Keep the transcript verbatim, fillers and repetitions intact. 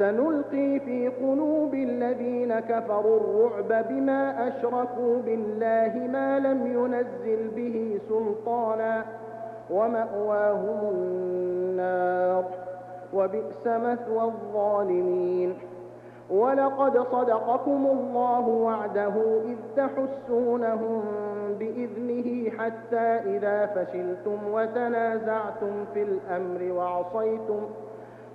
سنلقي في قلوب الذين كفروا الرعب بما أشركوا بالله ما لم ينزل به سلطانا ومأواهم النار وبئس مثوى الظالمين. ولقد صدقكم الله وعده إذ تحسونهم بإذنه حتى إذا فشلتم وتنازعتم في الأمر وعصيتم